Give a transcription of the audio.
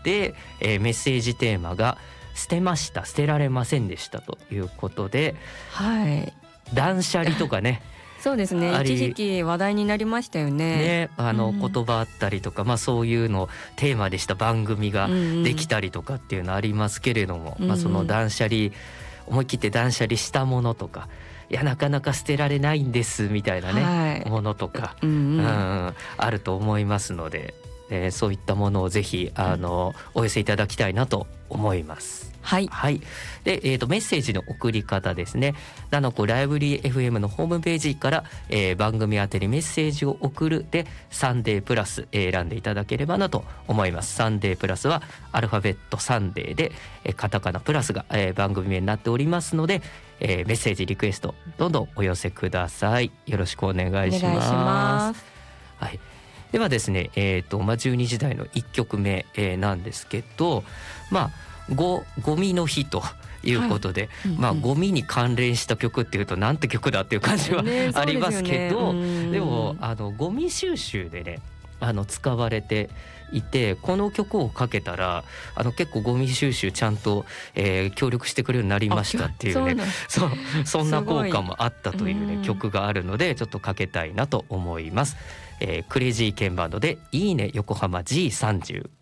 で、メッセージテーマが捨てました捨てられませんでしたということで、 はい、 断捨離とかねそうですね、一時期話題になりましたよね。 言葉あったりとか、そういうのをテーマでした番組ができたりとかっていうのありますけれども、その断捨離思い切って断捨離したものとか、いやなかなか捨てられないんですみたいなね、ものとか、あると思いますので、そういったものをぜひお寄せいただきたいなと思います。はい、で、メッセージの送り方ですね。ナノコライブリー FM のホームページから、番組宛てにメッセージを送るでサンデープラス選んでいただければなと思います。サンデープラスはアルファベットサンデーで、カタカナプラスが、番組名になっておりますので、メッセージリクエストどんどんお寄せください。よろしくお願いします。はい、ではですね、12時台の1曲目、なんですけど、ゴミの日ということで、ゴミに関連した曲っていうとなんて曲だっていう感じはありますけど、でもゴミ収集でね使われていて、この曲をかけたら結構ゴミ収集ちゃんと、協力してくれるようになりましたっていうね、そんな効果もあったというね曲があるので、ちょっとかけたいなと思います。クレイジーケンバンドでいいね横浜 G30。